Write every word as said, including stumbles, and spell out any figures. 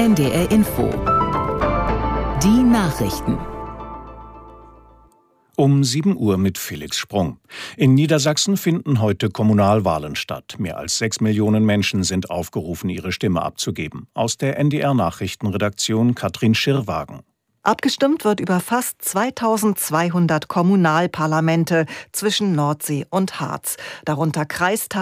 N D R Info. Die Nachrichten. Um sieben Uhr mit Felix Sprung. In Niedersachsen finden heute Kommunalwahlen statt. Mehr als sechs Millionen Menschen sind aufgerufen, ihre Stimme abzugeben. Aus der N D R-Nachrichtenredaktion Katrin Schirrwagen. Abgestimmt wird über fast zweitausendzweihundert Kommunalparlamente zwischen Nordsee und Harz, darunter Kreistag